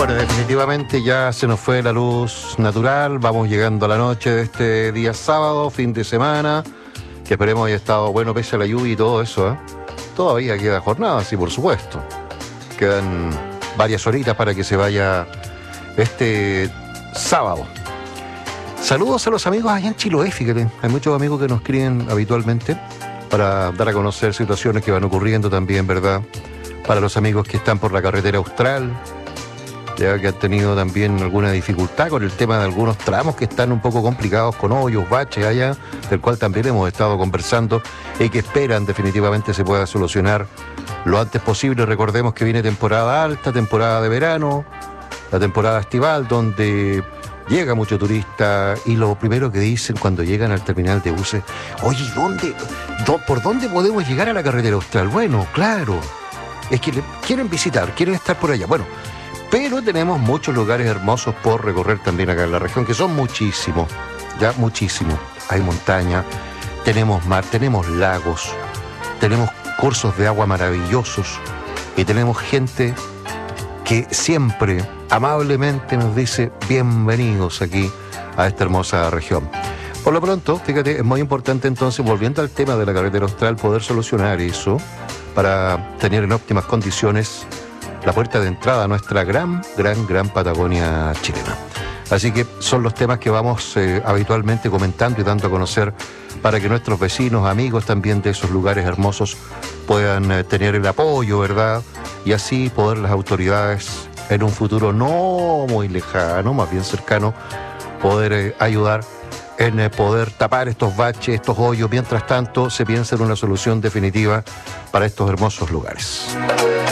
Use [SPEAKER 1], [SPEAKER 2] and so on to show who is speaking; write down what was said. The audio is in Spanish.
[SPEAKER 1] Bueno, definitivamente ya se nos fue la luz natural, vamos llegando a la noche de este día sábado, fin de semana, que esperemos haya estado bueno pese a la lluvia y todo eso, ¿eh? Todavía queda jornada, sí, por supuesto. Quedan varias horitas para que se vaya este sábado. Saludos a los amigos allá en Chiloé, fíjate, hay muchos amigos que nos escriben habitualmente para dar a conocer situaciones que van ocurriendo también, ¿verdad? Para los amigos que están por la carretera austral, ya que han tenido también alguna dificultad con el tema de algunos tramos que están un poco complicados con hoyos, baches allá, del cual también hemos estado conversando y que esperan definitivamente se pueda solucionar lo antes posible. Recordemos que viene temporada alta, temporada de verano, la temporada estival, donde llega mucho turista y lo primero que dicen cuando llegan al terminal de buses, oye, ¿por dónde podemos llegar a la carretera austral? Bueno, claro, es que quieren visitar, quieren estar por allá. Bueno, pero tenemos muchos lugares hermosos por recorrer también acá en la región, que son muchísimos, ya muchísimos. Hay montaña, tenemos mar, tenemos lagos, tenemos cursos de agua maravillosos y tenemos gente que siempre amablemente nos dice bienvenidos aquí a esta hermosa región. Por lo pronto, fíjate, es muy importante entonces, volviendo al tema de la carretera austral, poder solucionar eso para tener en óptimas condiciones la puerta de entrada a nuestra gran Patagonia chilena. Así que son los temas que vamos habitualmente comentando y dando a conocer para que nuestros vecinos, amigos también de esos lugares hermosos puedan tener el apoyo, ¿verdad? Y así poder las autoridades en un futuro no muy lejano, más bien cercano, poder ayudar en poder tapar estos baches, estos hoyos, mientras tanto se piensa en una solución definitiva para estos hermosos lugares.